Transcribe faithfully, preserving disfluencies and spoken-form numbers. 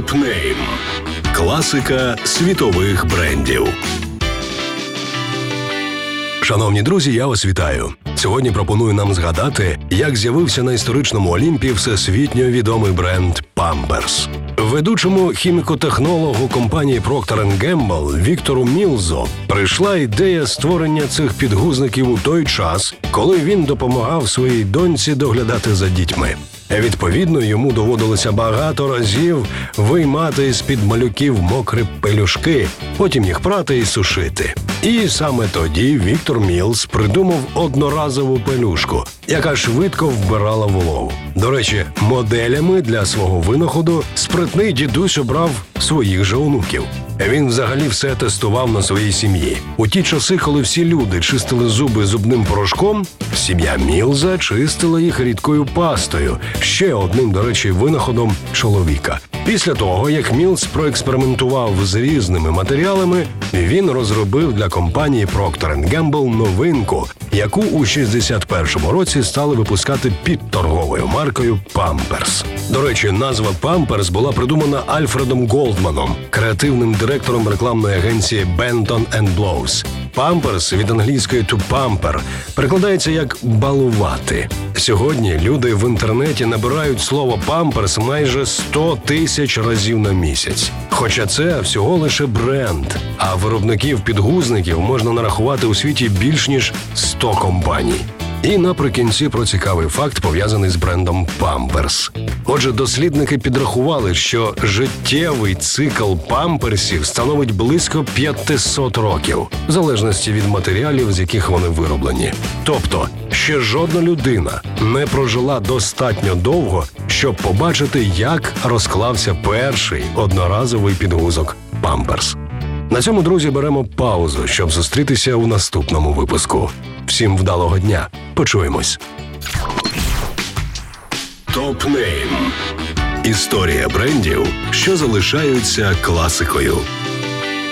Топ-нейм. Класика світових брендів. Шановні друзі, я вас вітаю. Сьогодні пропоную нам згадати, як з'явився на історичному Олімпі всесвітньо відомий бренд Pampers. Ведучому хіміко-технологу компанії Procter енд Gamble Віктору Мілзу прийшла ідея створення цих підгузників у той час, коли він допомагав своїй доньці доглядати за дітьми. Відповідно, йому доводилося багато разів виймати з-під малюків мокрі пелюшки, потім їх прати і сушити. І саме тоді Віктор Мілз придумав одноразову пелюшку, яка швидко вбирала вологу. До речі, моделями для свого винаходу спритний дідусь обрав своїх же онуків. Він взагалі все тестував на своїй сім'ї. У ті часи, коли всі люди чистили зуби зубним порошком, сім'я Мілза чистила їх рідкою пастою, ще одним, до речі, винаходом чоловіка. Після того, як Мілз проекспериментував з різними матеріалами, він розробив для компанії Procter енд Gamble новинку, яку у шістдесят першому році стали випускати під торговою маркою Pampers. До речі, назва Pampers була придумана Альфредом Голдманом, креативним директором рекламної агенції Benton енд Blows. Pampers від англійської to pamper перекладається як «балувати». Сьогодні люди в інтернеті набирають слово «Pampers» майже сто тисяч разів на місяць. Хоча це всього лише бренд, а виробників підгузників можна нарахувати у світі більш ніж сто компаній. І наприкінці про цікавий факт, пов'язаний з брендом Pampers. Отже, дослідники підрахували, що життєвий цикл памперсів становить близько п'ятсот років, в залежності від матеріалів, з яких вони вироблені. Тобто, ще жодна людина не прожила достатньо довго, щоб побачити, як розклався перший одноразовий підгузок Pampers. На цьому, друзі, беремо паузу, щоб зустрітися у наступному випуску. Всім вдалого дня. Почуємось. Топ-нейм. Історія брендів, що залишаються класикою.